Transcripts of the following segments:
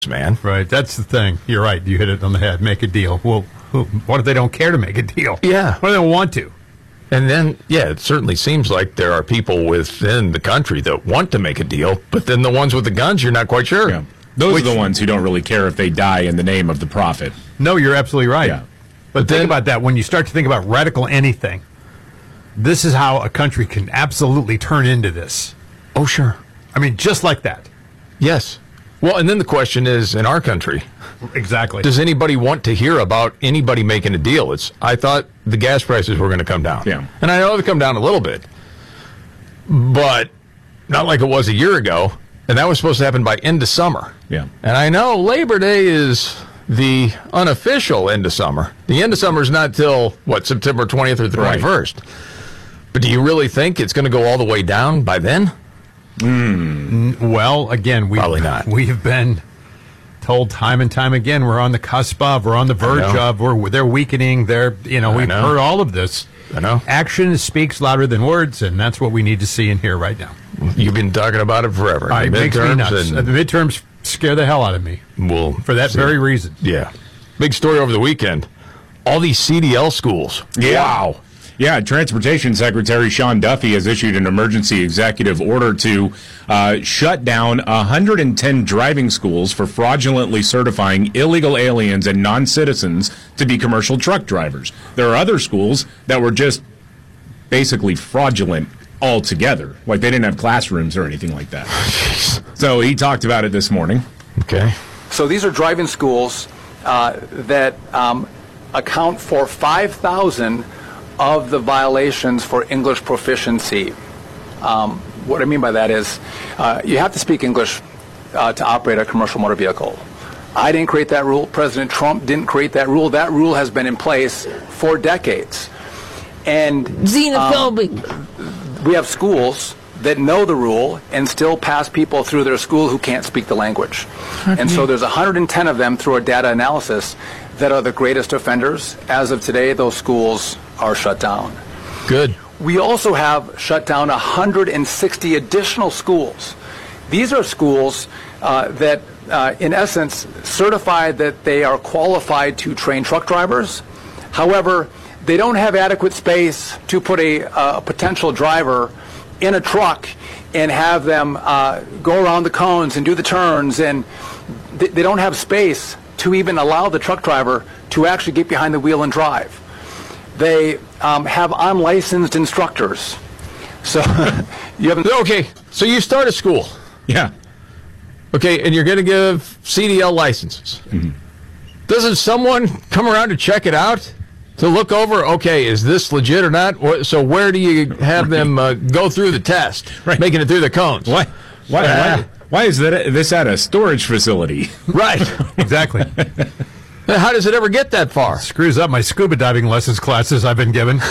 man. Right, that's the thing. You're right. You hit it on the head. Make a deal. Well, what if they don't care to make a deal? Yeah. What if they don't want to? And then, it certainly seems like there are people within the country that want to make a deal, but then the ones with the guns, you're not quite sure. Yeah. Those are the ones who don't really care if they die in the name of the prophet. No, you're absolutely right. Yeah. But think about that. When you start to think about radical anything, this is how a country can absolutely turn into this. Oh, sure. I mean, just like that. Yes. Well, and then the question is, in our country, exactly, does anybody want to hear about anybody making a deal? I thought the gas prices were going to come down. Yeah. And I know they've come down a little bit, but not like it was a year ago. And that was supposed to happen by end of summer. Yeah. And I know Labor Day is the unofficial end of summer. The end of summer is not till, September 20th or the 21st. Right. But do you really think it's going to go all the way down by then? Well, again, probably not. We have been told time and time again we're on the cusp of, we're on the verge of, they're weakening. We've heard all of this. I know. Action speaks louder than words, and that's what we need to see and hear right now. You've been talking about it forever. It makes me nuts. The midterms scare the hell out of me. Well, for that very reason. Yeah. Big story over the weekend. All these CDL schools. Yeah. Wow. Yeah, Transportation Secretary Sean Duffy has issued an emergency executive order to shut down 110 driving schools for fraudulently certifying illegal aliens and non-citizens to be commercial truck drivers. There are other schools that were just basically fraudulent altogether. Like they didn't have classrooms or anything like that. So he talked about it this morning. Okay. So these are driving schools that account for 5,000 of the violations for English proficiency. What I mean by that is you have to speak English to operate a commercial motor vehicle. I didn't create that rule. President Trump didn't create that rule. That rule has been in place for decades. And xenophobic. We have schools that know the rule and still pass people through their school who can't speak the language. And so there's 110 of them through a data analysis that are the greatest offenders. As of today, those schools are shut down. Good. We also have shut down 160 additional schools. These are schools that, in essence, certify that they are qualified to train truck drivers. However, they don't have adequate space to put a potential driver in a truck and have them go around the cones and do the turns, and they don't have space to even allow the truck driver to actually get behind the wheel and drive. They have unlicensed instructors. So you haven't. Okay, so you start a school. Yeah. Okay, and you're going to give CDL licenses. Mm-hmm. Doesn't someone come around to check it out? To look over, okay, is this legit or not? So where do you have them go through the test, making it through the cones? Why is this at a storage facility? Right, exactly. How does it ever get that far? Screws up my scuba diving lessons classes I've been given.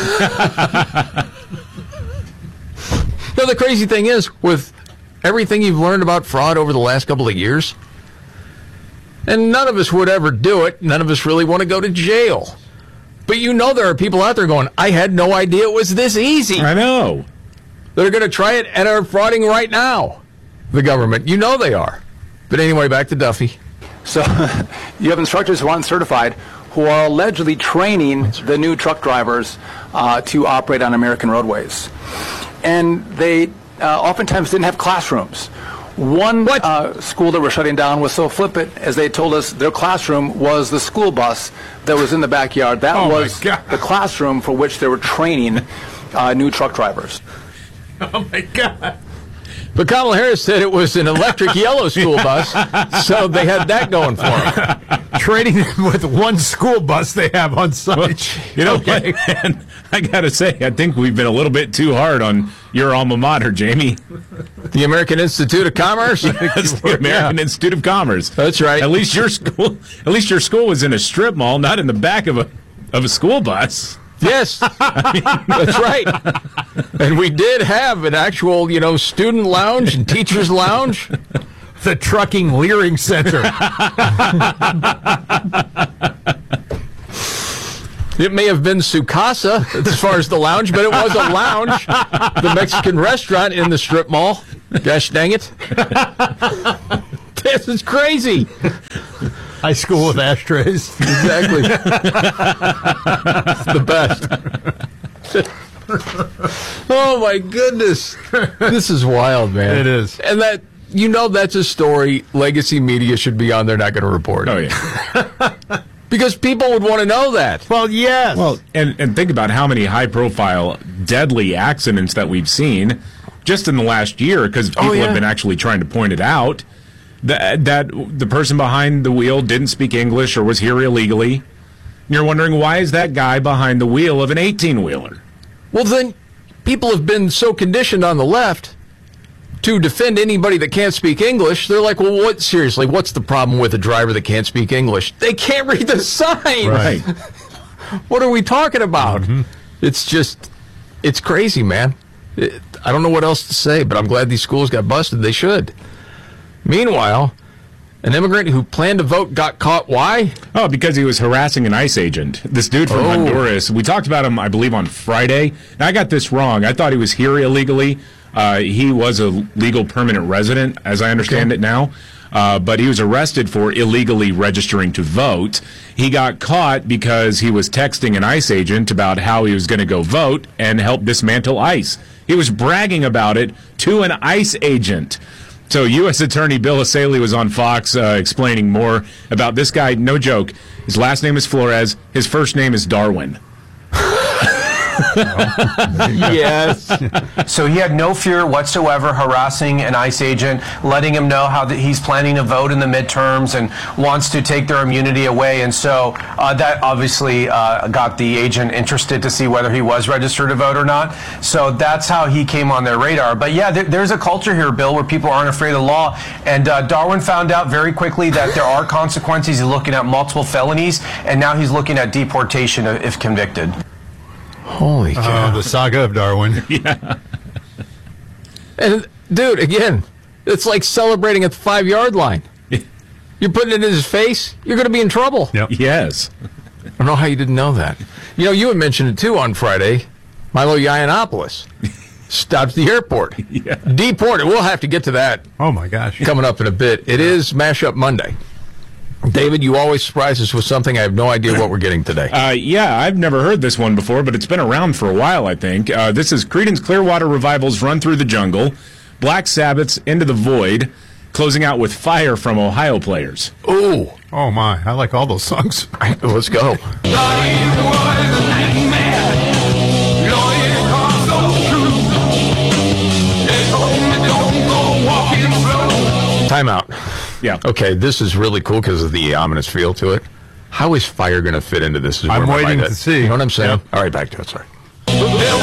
No, the crazy thing is, with everything you've learned about fraud over the last couple of years, and none of us would ever do it, none of us really want to go to jail. But there are people out there going, I had no idea it was this easy. I know. That are going to try it and are frauding right now. The government. They are. But anyway, back to Duffy. So you have instructors who aren't certified who are allegedly training the new truck drivers to operate on American roadways. And they oftentimes didn't have classrooms. One school that we're shutting down was so flippant, as they told us their classroom was the school bus that was in the backyard. That was the classroom for which they were training new truck drivers. Oh, my God. But Kamala Harris said it was an electric yellow school bus, so they had that going for them. Training them with one school bus they have on site. What, man, I got to say, I think we've been a little bit too hard on your alma mater, Jamie. The American Institute of Commerce? Yes, the American Institute of Commerce. That's right. At least your school was in a strip mall, not in the back of a school bus. Yes, that's right. And we did have an actual, student lounge and teacher's lounge. The Trucking Leering Center. It may have been su casa as far as the lounge, but it was a lounge. The Mexican restaurant in the strip mall. Gosh dang it. This is crazy. High school with ashtrays. Exactly. It's the best. Oh, my goodness. This is wild, man. It is. And that, that's a story legacy media should be on. They're not going to report it. Oh, yeah. Because people would want to know that. Well, yes. Well, and think about how many high-profile, deadly accidents that we've seen just in the last year, because people have been actually trying to point it out, that the person behind the wheel didn't speak English or was here illegally. And you're wondering, why is that guy behind the wheel of an 18-wheeler? Well, then, people have been so conditioned on the left to defend anybody that can't speak English. They're like, well, what's the problem with a driver that can't speak English? They can't read the sign. Right. What are we talking about? Mm-hmm. It's crazy, man. I don't know what else to say, but I'm glad these schools got busted. They should. Meanwhile, an immigrant who planned to vote got caught. Why? Oh, because he was harassing an ICE agent. This dude from Honduras. We talked about him, I believe, on Friday. Now, I got this wrong. I thought he was here illegally. He was a legal permanent resident, as I understand it now. But he was arrested for illegally registering to vote. He got caught because he was texting an ICE agent about how he was going to go vote and help dismantle ICE. He was bragging about it to an ICE agent. So U.S. Attorney Bill Asaley was on Fox explaining more about this guy. No joke. His last name is Flores. His first name is Darwin. Yes. So he had no fear whatsoever harassing an ICE agent, letting him know how he's planning to vote in the midterms and wants to take their immunity away. And so that obviously got the agent interested to see whether he was registered to vote or not. So that's how he came on their radar. But yeah, there's a culture here, Bill, where people aren't afraid of the law. And Darwin found out very quickly that there are consequences. He's looking at multiple felonies, and now he's looking at deportation if convicted. Holy cow. The saga of Darwin. Yeah. And, dude, again, it's like celebrating at the 5-yard line. You're putting it in his face, you're going to be in trouble. Yep. Yes. I don't know how you didn't know that. You had mentioned it, too, on Friday. Milo Yiannopoulos stopped at the airport. Yeah. Deported. We'll have to get to that. Oh, my gosh. Coming up in a bit. It is Mashup Monday. David, you always surprise us with something. I have no idea what we're getting today. Yeah, I've never heard this one before, but it's been around for a while, I think. This is Creedence Clearwater Revival's Run Through the Jungle, Black Sabbath's Into the Void, closing out with Fire from Ohio Players. Ooh. Oh, my. I like all those songs. Let's go. Time out. Yeah. Okay, this is really cool because of the ominous feel to it. How is Fire going to fit into this? I'm waiting to see. You know what I'm saying? Yep. All right, back to it. Sorry.